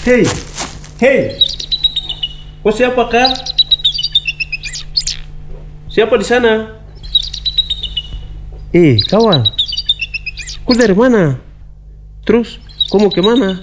Hei, hei, kau siapa kah? Siapa di sana? Kawan, kau dari mana? Terus, kau mau kemana?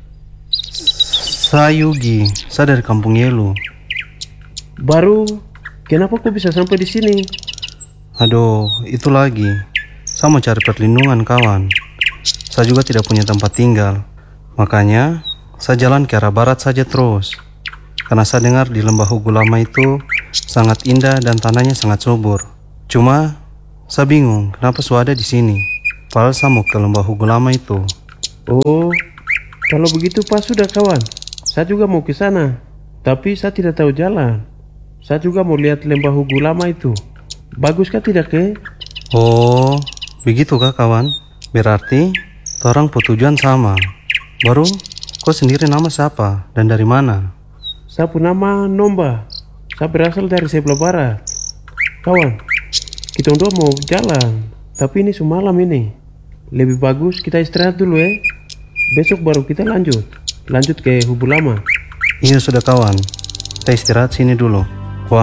Saya Yugi, saya dari Kampung Yelu. Baru, kenapa kau bisa sampai di sini? Aduh, itu lagi. Saya mau cari perlindungan kawan. Saya juga tidak punya tempat tinggal. Makanya, saya jalan ke arah barat saja terus. Karena saya dengar di lembah Hugu Lama itu sangat indah dan tanahnya sangat subur. Cuma, saya bingung kenapa saya ada di sini. Padahal saya mau ke lembah Hugu Lama itu. Oh, kalau begitu pas sudah kawan. Saya juga mau ke sana. Tapi saya tidak tahu jalan. Saya juga mau lihat lembah Hugu Lama itu. Baguskah tidak ke? Oh, begitukah kawan? Berarti, orang tujuan sama. Baru, kau sendiri nama siapa dan dari mana? Saya punya nama Nomba. Saya berasal dari sebelah barat. Kawan, kita berdua mau jalan. Tapi ini semalam ini. Lebih bagus kita istirahat dulu ya. Besok baru kita lanjut. Lanjut ke Hugu Lama. Iya sudah kawan. Kita istirahat sini dulu. Wah.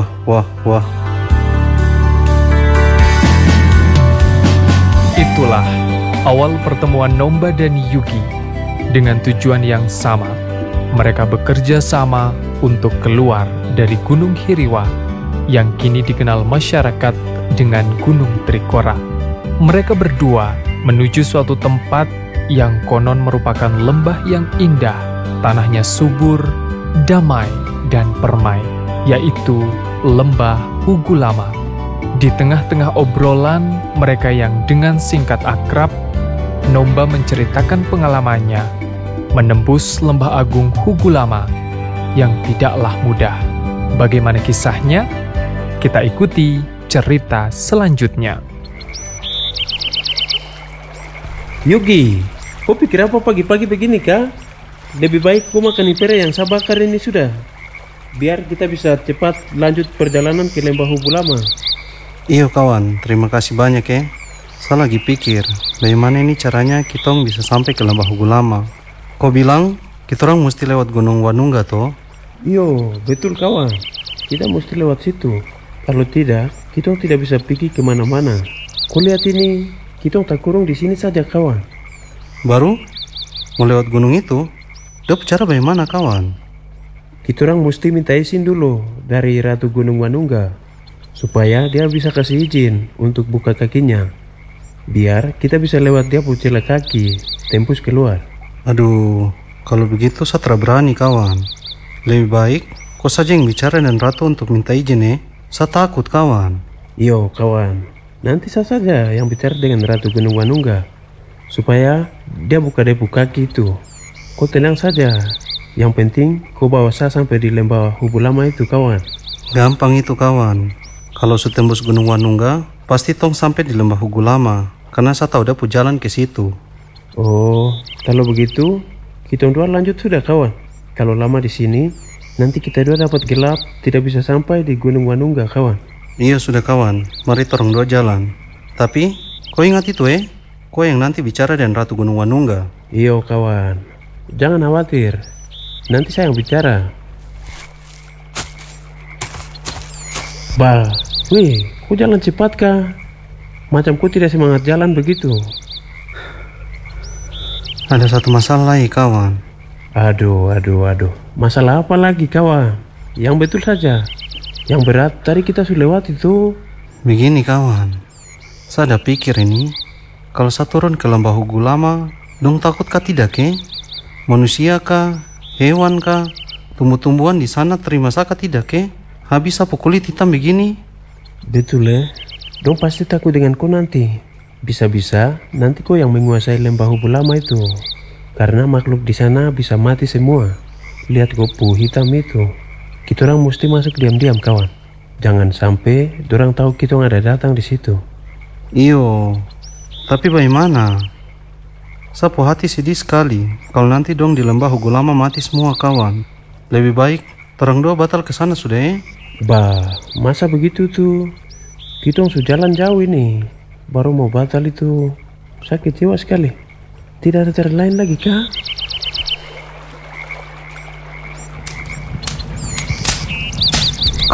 Itulah awal pertemuan Nomba dan Yugi dengan tujuan yang sama. Mereka bekerja sama untuk keluar dari Gunung Hiriwa yang kini dikenal masyarakat dengan Gunung Trikora. Mereka berdua menuju suatu tempat yang konon merupakan lembah yang indah, tanahnya subur, damai, dan permai, yaitu Lembah Hugu Lama. Di tengah-tengah obrolan mereka yang dengan singkat akrab, Nomba menceritakan pengalamannya menembus Lembah Agung Hugu Lama yang tidaklah mudah. Bagaimana kisahnya? Kita ikuti cerita selanjutnya. Yugi, kau pikir apa pagi-pagi begini kah? Lebih baik kau makan impere yang saya bakar ini sudah. Biar kita bisa cepat lanjut perjalanan ke lembah Hugu Lama. Iya kawan, terima kasih banyak ya. Saya lagi pikir, bagaimana ini caranya kita bisa sampai ke lembah Hugu Lama. Kau bilang, kita orang mesti lewat Gunung Wanungga toh? Yo, betul kawan. Kita mesti lewat situ. Kalau tidak, kita tidak bisa pergi kemana-mana. Kau lihat ini, kita tak kurung di sini saja kawan. Baru, mau lewat gunung itu? Dia cara bagaimana kawan? Kita orang mesti minta izin dulu dari Ratu Gunung Wanungga. Supaya dia bisa kasih izin untuk buka kakinya. Biar kita bisa lewat dia pucela kaki, tembus keluar. Aduh, kalau begitu saya tidak berani kawan. Lebih baik kau saja yang bicara dan Ratu untuk minta izin ya. Saya takut kawan. Yo kawan, nanti saya saja yang bicara dengan Ratu Gunung Wanungga. Supaya dia buka debu kaki itu. Kau tenang saja. Yang penting kau bawa saya sampai di lembah Hugu Lama itu kawan. Gampang itu kawan. Kalau sudah tembus Gunung Wanungga, pasti tong sampai di lembah Hugu Lama. Karena saya tahu dapat jalan ke situ. Oh, kalau begitu, kita dua lanjut sudah kawan. Kalau lama di sini, nanti kita dua dapat gelap, tidak bisa sampai di Gunung Wanungga kawan. Iya sudah kawan, mari orang dua jalan. Tapi, kau ingat itu kau yang nanti bicara dengan Ratu Gunung Wanungga. Iyo kawan, jangan khawatir. Nanti saya yang bicara. Wih, kau jalan cepat kah? Macam kau tidak semangat jalan begitu. Ada satu masalah lagi kawan. Aduh. Masalah apa lagi kawan? Yang betul saja. Yang berat tadi kita sudah lewat itu. Begini kawan, saya ada pikir ini, kalau saya turun ke lembah Hugu Lama, dong takut kah tidak Manusia kah? Hewan kah? Tumbuh-tumbuhan di sana terima saya kah tidak Habis apa kulit hitam begini? Betul dong pasti takut dengan kau nanti. Bisa-bisa nanti kau yang menguasai lembah Hugu Lama itu. Karena makhluk di sana bisa mati semua. Lihat gopu hitam itu. Kita orang mesti masuk diam-diam kawan. Jangan sampai dorang tahu kita ada datang di situ. Iyo, tapi bagaimana? Saya hati sedih sekali kalau nanti dong di lembah Hugu Lama mati semua kawan. Lebih baik terang dua batal ke sana sudah masa begitu tuh? Kita sudah jalan jauh ini. Baru mau batal itu. Saya kecewa sekali. Tidak ada cara lain lagi kah?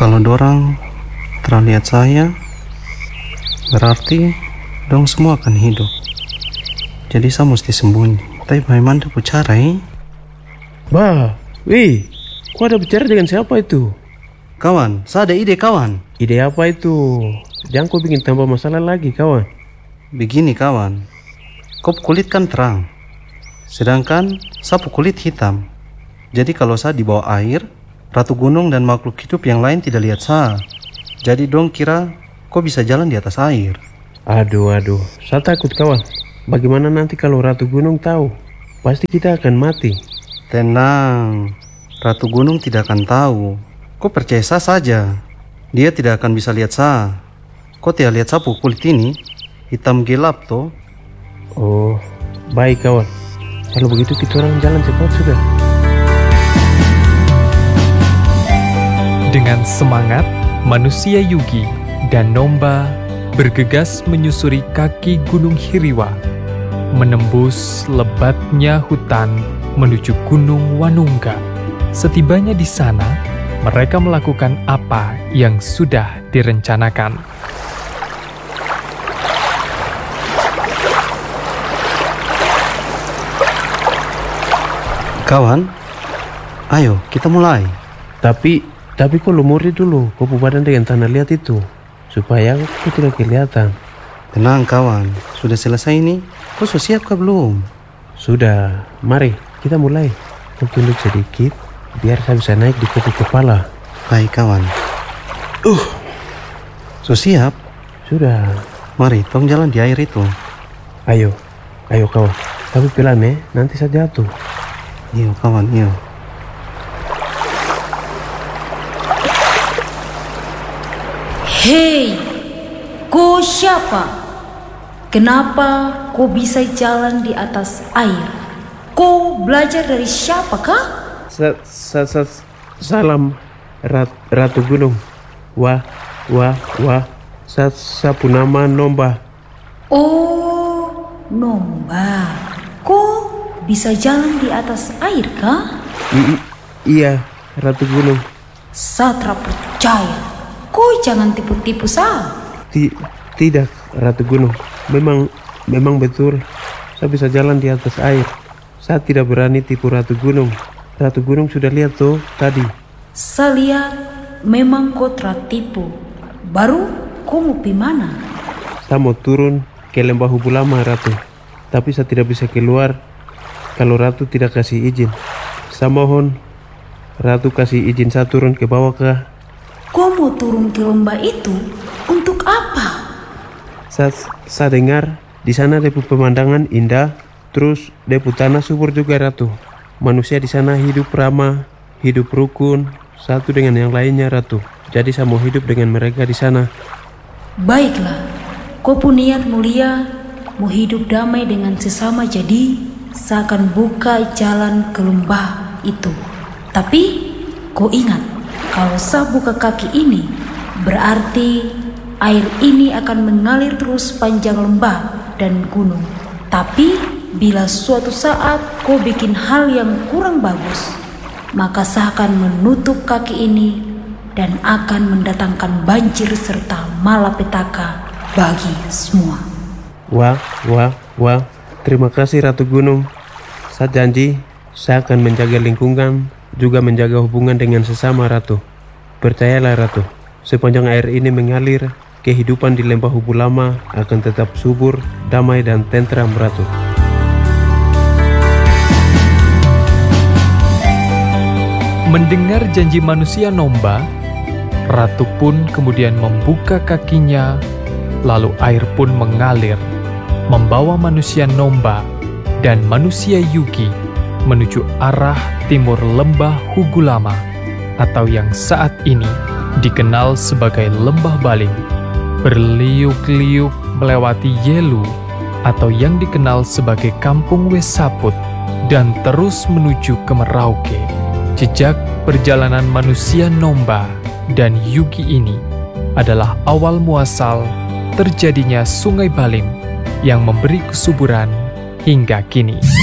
Kalau dorang terlihat saya, berarti dong semua akan hidup. Jadi saya mesti sembunyi. Tapi bagaimana tuh cara Bah, wih, kau ada bicara dengan siapa itu? Kawan, saya ada ide kawan. Ide apa itu? Jangan kau bikin tambah masalah lagi kawan. Begini kawan, kau kulit kan terang, sedangkan saya kulit hitam. Jadi kalau saya di bawah air, ratu gunung dan makhluk hidup yang lain tidak lihat saya. Jadi dong kira kau bisa jalan di atas air. Aduh, saya takut kawan. Bagaimana nanti kalau ratu gunung tahu? Pasti kita akan mati. Tenang, ratu gunung tidak akan tahu. Kau percaya saya saja, dia tidak akan bisa lihat saya. Kau tidak lihat saya kulit ini hitam gelap toh. Oh, baik kawan. Kalau begitu kita orang jalan cepat sudah. Dengan semangat, manusia Yugi dan Nomba bergegas menyusuri kaki Gunung Hiriwa, menembus lebatnya hutan menuju Gunung Wanungga. Setibanya di sana, mereka melakukan apa yang sudah direncanakan. Kawan, ayo kita mulai. Tapi kau lumuri dulu kau badan dengan tanah liat itu, supaya kau tidak kelihatan. Tenang kawan, sudah selesai ini. Kau sudah siap kah belum? Sudah, mari kita mulai. Kau tunduk sedikit, biar saya bisa naik di kopi kepala. Baik kawan. Sudah siap? Sudah. Mari, tong jalan di air itu. Ayo kawan. Tapi pelan nanti saya jatuh. Iyo kawan, iyo. Hei, kau siapa? Kenapa kau bisa jalan di atas air? Kau belajar dari siapa kah? Salam Ratu Gunung. Wah. Sapu nama Nomba. Oh, Nomba. Kau bisa jalan di atas air kah? Iya, Ratu Gunung. Saya tak percaya. Kau jangan tipu-tipu saya. Tidak, Ratu Gunung. Memang betul. Saya bisa jalan di atas air. Saya tidak berani tipu Ratu Gunung. Ratu Gunung sudah lihat tuh tadi. Saya lihat memang kau tertipu. Baru kau mau pergi mana? Saya mau turun ke lembah Hubulama, Ratu. Tapi saya tidak bisa keluar kalau Ratu tidak kasih izin. Saya mohon Ratu kasih izin saya turun ke bawah kah? Kau mau turun ke lembah itu untuk apa? Saya dengar di sana depu pemandangan indah, terus depu tanah subur juga, Ratu. Manusia di sana hidup ramah, hidup rukun, satu dengan yang lainnya, Ratu. Jadi saya mau hidup dengan mereka di sana. Baiklah, kau punya niat mulia, mau hidup damai dengan sesama, jadi saya akan buka jalan ke lembah itu. Tapi kau ingat, kalau saya buka kaki ini, berarti air ini akan mengalir terus panjang lembah dan gunung. Tapi bila suatu saat kau bikin hal yang kurang bagus, maka saya akan menutup kaki ini dan akan mendatangkan banjir serta malapetaka bagi semua. Wah. Terima kasih, Ratu Gunung. Saya janji, saya akan menjaga lingkungan, juga menjaga hubungan dengan sesama, Ratu. Percayalah, Ratu, sepanjang air ini mengalir, kehidupan di lembah Hubulama akan tetap subur, damai, dan tentram, Ratu. Mendengar janji manusia Nomba, Ratu pun kemudian membuka kakinya, lalu air pun mengalir, membawa manusia Nomba dan manusia Yugi menuju arah timur lembah Hugulama, atau yang saat ini dikenal sebagai Lembah Baling, berliuk-liuk melewati Yelu, atau yang dikenal sebagai Kampung Wesaput, dan terus menuju ke Merauke. Jejak perjalanan manusia Nomba dan Yugi ini adalah awal muasal terjadinya Sungai Baling yang memberi kesuburan hingga kini.